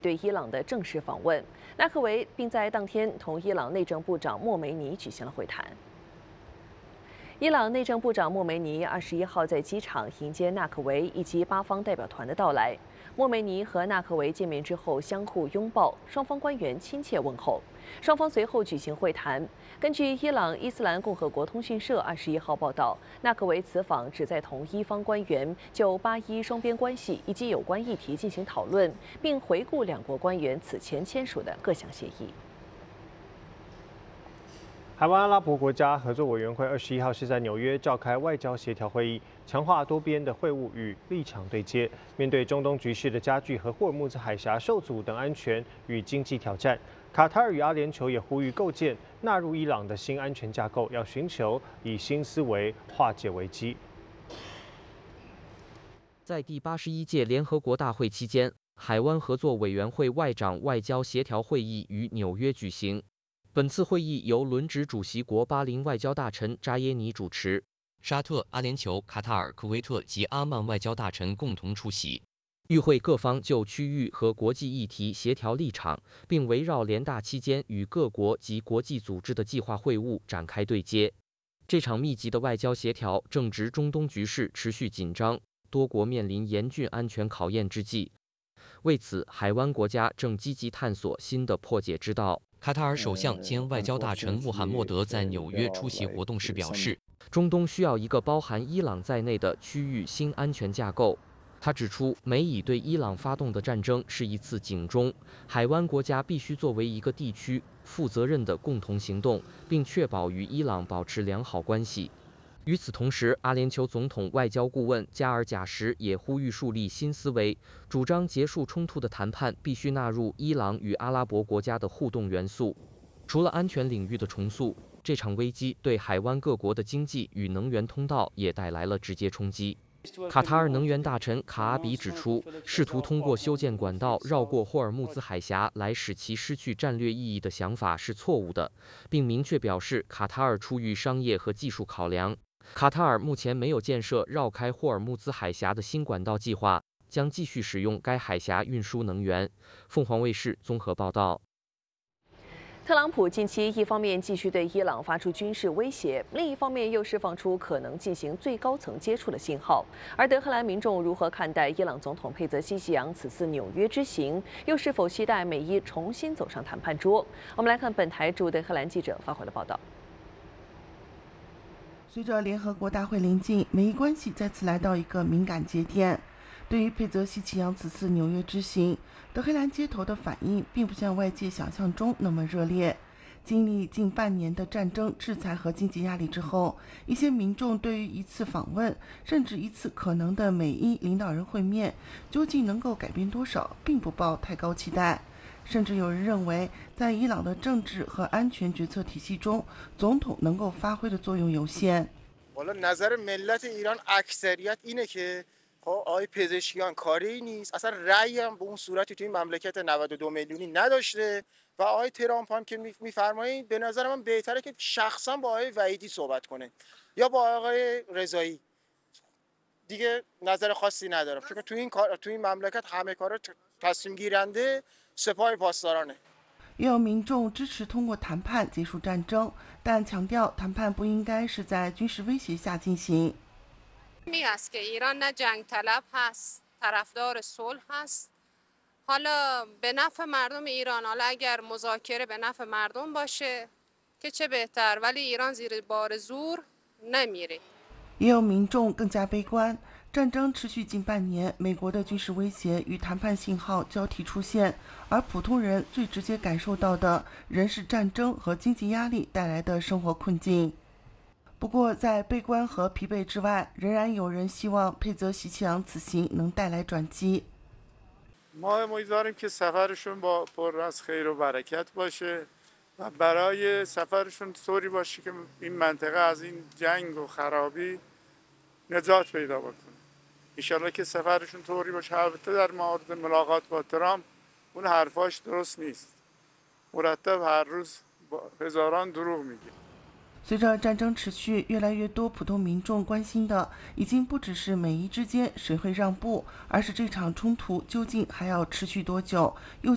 对伊朗的正式访问，纳克维并在当天同伊朗内政部长莫梅尼举行了会谈。伊朗内政部长莫梅尼21号在机场迎接纳克维以及8方代表团的到来。莫梅尼和纳克维见面之后相互拥抱，双方官员亲切问候。双方随后举行会谈。根据伊朗伊斯兰共和国通讯社21号报道，纳克维此访旨在同伊方官员就巴伊双边关系以及有关议题进行讨论，并回顾两国官员此前签署的各项协议。 海湾阿拉伯国家合作委员会21号是在纽约召开外交协调会议，强化多边的会晤与立场对接。面对中东局势的加剧和霍尔木兹海峡受阻等安全与经济挑战，卡塔尔与阿联酋也呼吁构建纳入伊朗的新安全架构，要寻求以新思维化解危机。 在第81届联合国大会期间，海湾合作委员会外长外交协调会议于纽约举行。本次会议由轮值主席国巴林外交大臣扎耶尼主持，沙特、阿联酋、卡塔尔、科威特及阿曼外交大臣共同出席。与会各方就区域和国际议题协调立场，并围绕联大期间与各国及国际组织的计划会晤展开对接。这场密集的外交协调正值中东局势持续紧张，多国面临严峻安全考验之际。为此，海湾国家正积极探索新的破解之道。卡塔尔首相兼外交大臣穆罕默德在纽约出席活动时表示，中东需要一个包含伊朗在内的区域新安全架构。他指出，美以对伊朗发动的战争是一次警钟，海湾国家必须作为一个地区负责任的共同行动，并确保与伊朗保持良好关系。与此同时，阿联酋总统外交顾问加尔贾什也呼吁树立新思维，主张结束冲突的谈判必须纳入伊朗与阿拉伯国家的互动元素。除了安全领域的重塑，这场危机对海湾各国的经济与能源通道也带来了直接冲击。卡塔尔能源大臣卡阿比指出，试图通过修建管道绕过霍尔木兹海峡来使其失去战略意义的想法是错误的，并明确表示卡塔尔出于商业和技术考量。卡塔尔目前没有建设绕开霍尔木兹海峡的新管道计划，将继续使用该海峡运输能源。凤凰卫视综合报道。 特朗普近期一方面继续对伊朗发出军事威胁，另一方面又释放出可能进行最高层接触的信号。而德黑兰民众如何看待伊朗总统佩泽西奇扬此次纽约之行，又是否期待美伊重新走上谈判桌？我们来看本台驻德黑兰记者发回的报道。 随着联合国大会临近，美伊关系再次来到一个敏感节点。对于佩泽西奇扬此次纽约之行，德黑兰街头的反应并不像外界想象中那么热烈。经历近半年的战争、制裁和经济压力之后，一些民众对于一次访问，甚至一次可能的美伊领导人会面，究竟能够改变多少，并不抱太高期待。甚至有人认为，在伊朗的政治和安全决策体系中，总统能够发挥的作用有限。 خب آقای پزشکیان کاری نیست اصلا رأی هم به اون صورتی تو این مملکت 92 میلیونی نداشته و آقای ترامپ هم که میفرمایید به نظر من بهتره که شخصا با آقای وحیدی صحبت کنه یا با آقای رضایی دیگه نظر خاصی ندارم چون تو این مملکت همه کارا تصمیم گیرنده سپاه پاسدارانه。 也有民众支持通过谈判结束战争，但强调谈判不应该是在军事威胁下进行。 می است که ایران نه جنگ طلب هست طرفدار صلح هست حالا به نفع مردم ایران حالا اگر مذاکره به نفع مردم باشه که چه بهتر ولی ایران زیر بار زور نمیره。 也有民众更加悲观，战争持续近半年，美国的军事威胁与谈判信号交替出现，而普通人最直接感受到的仍是战争和经济压力带来的生活困境。不过，在悲观和疲惫之外，仍然有人希望佩泽西奇扬此行能带来转机。 ما امیدواریم که سفرشون با پر از خیر و برکت باشه و برای سفرشون طوری باشه که این منطقه از این جنگ و خرابی نجات پیدا بکنه. انشالله که سفرشون طوری باشه. البته در مورد ملاقات با ترامپ اون حرفاش درست نیست. مرتب هر روز هزاران دروغ میگه. 随着战争持续，越来越多普通民众关心的已经不只是美伊之间谁会让步，而是这场冲突究竟还要持续多久，又